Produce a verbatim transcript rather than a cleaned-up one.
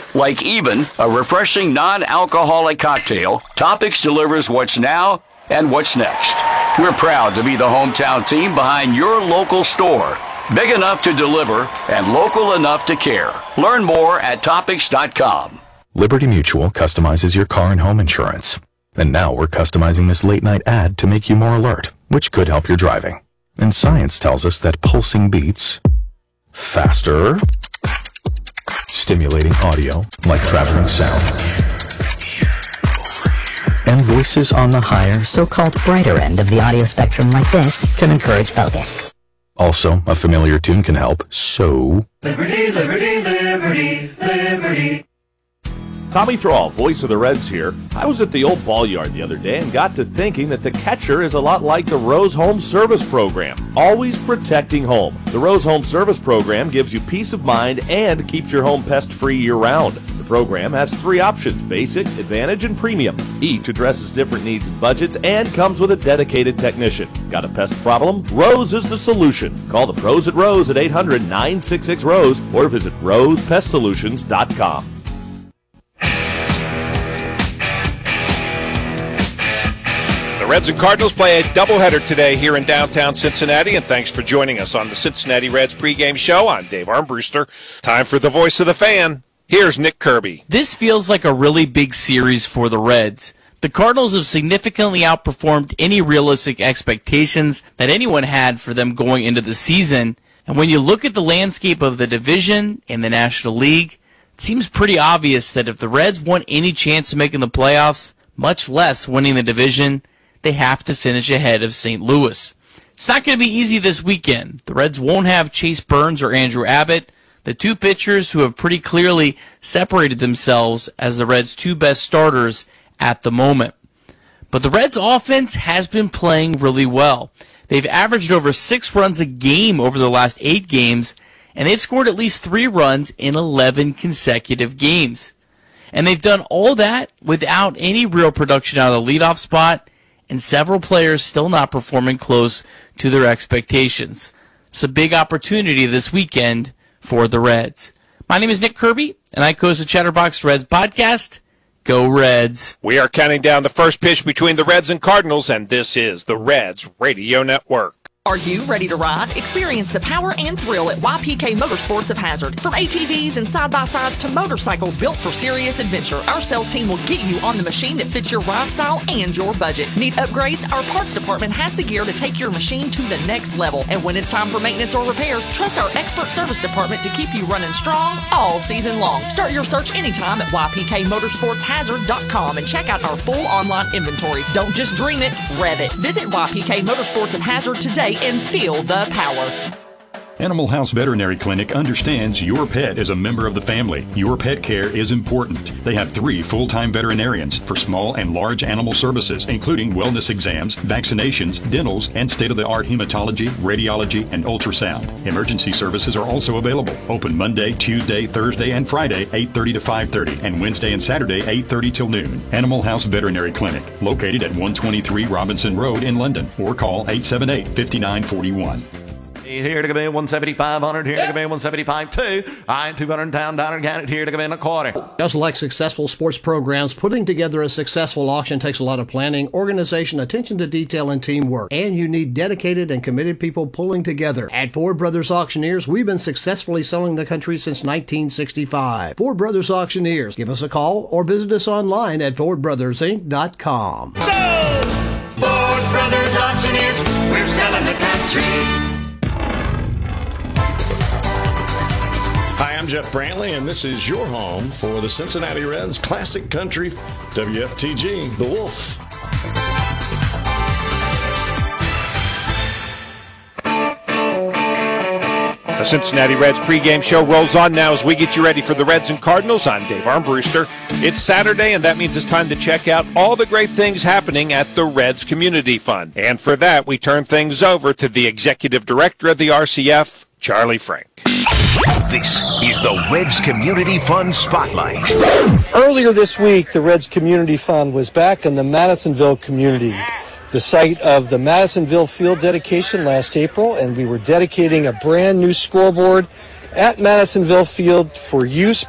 Like Even, a refreshing non-alcoholic cocktail, Topics delivers what's now and what's next. We're proud to be the hometown team behind your local store. Big enough to deliver and local enough to care. Learn more at Topics dot com. Liberty Mutual customizes your car and home insurance. And now we're customizing this late-night ad to make you more alert, which could help your driving. And science tells us that pulsing beats faster, stimulating audio like traveling sound, and voices on the higher, so-called brighter end of the audio spectrum like this can encourage focus. Also, a familiar tune can help, so... Liberty, liberty, liberty, liberty. Tommy Thrall, voice of the Reds here. I was at the old ball yard the other day and got to thinking that the catcher is a lot like the Rose Home Service Program, always protecting home. The Rose Home Service Program gives you peace of mind and keeps your home pest-free year-round. The program has three options, Basic, Advantage, and Premium. Each addresses different needs and budgets and comes with a dedicated technician. Got a pest problem? Rose is the solution. Call the pros at Rose at eight hundred, nine six six, ROSE or visit rose pest solutions dot com. Reds and Cardinals play a doubleheader today here in downtown Cincinnati, and thanks for joining us on the Cincinnati Reds pregame show. I'm Dave Armbruster. Time for the voice of the fan. Here's Nick Kirby. This feels like a really big series for the Reds. The Cardinals have significantly outperformed any realistic expectations that anyone had for them going into the season. And when you look at the landscape of the division and the National League, it seems pretty obvious that if the Reds want any chance of making the playoffs, much less winning the division, they have to finish ahead of Saint Louis. It's not going to be easy this weekend. The Reds won't have Chase Burns or Andrew Abbott, the two pitchers who have pretty clearly separated themselves as the Reds' two best starters at the moment. But the Reds' offense has been playing really well. They've averaged over six runs a game over the last eight games, and they've scored at least three runs in eleven consecutive games. And they've done all that without any real production out of the leadoff spot, and several players still not performing close to their expectations. It's a big opportunity this weekend for the Reds. My name is Nick Kirby, and I host the Chatterbox Reds podcast. Go Reds. We are counting down the first pitch between the Reds and Cardinals, and this is the Reds Radio Network. Are you ready to ride? Experience the power and thrill at Y P K Motorsports of Hazard. From A T Vs and side-by-sides to motorcycles built for serious adventure, our sales team will get you on the machine that fits your ride style and your budget. Need upgrades? Our parts department has the gear to take your machine to the next level. And when it's time for maintenance or repairs, trust our expert service department to keep you running strong all season long. Start your search anytime at Y P K motorsports hazard dot com and check out our full online inventory. Don't just dream it, rev it. Visit Y P K Motorsports of Hazard today and feel the power. Animal House Veterinary Clinic understands your pet is a member of the family. Your pet care is important. They have three full-time veterinarians for small and large animal services, including wellness exams, vaccinations, dentals, and state-of-the-art hematology, radiology, and ultrasound. Emergency services are also available. Open Monday, Tuesday, Thursday, and Friday, eight thirty to five thirty, and Wednesday and Saturday, eight thirty till noon. Animal House Veterinary Clinic, located at one twenty-three Robinson Road in London, or call eight seven eight, five nine four one. Here to come in one seventy-five hundred, here to come in one seventy-five two. I ain't two hundred down, down and count it, here to come in a quarter. Just like successful sports programs, putting together a successful auction takes a lot of planning, organization, attention to detail, and teamwork. And you need dedicated and committed people pulling together. At Ford Brothers Auctioneers, we've been successfully selling the country since nineteen sixty-five. Ford Brothers Auctioneers. Give us a call or visit us online at ford brothers inc dot com. So, Ford Brothers Auctioneers, we're selling the country. Hi, I'm Jeff Brantley, and this is your home for the Cincinnati Reds Classic Country, W F T G, The Wolf. The Cincinnati Reds pregame show rolls on now as we get you ready for the Reds and Cardinals. I'm Dave Armbruster. It's Saturday, and that means it's time to check out all the great things happening at the Reds Community Fund. And for that, we turn things over to the Executive Director of the R C F, Charlie Frank. This is the Reds Community Fund Spotlight. Earlier this week, the Reds Community Fund was back in the Madisonville community, the site of the Madisonville Field dedication last April, and we were dedicating a brand new scoreboard at Madisonville Field for use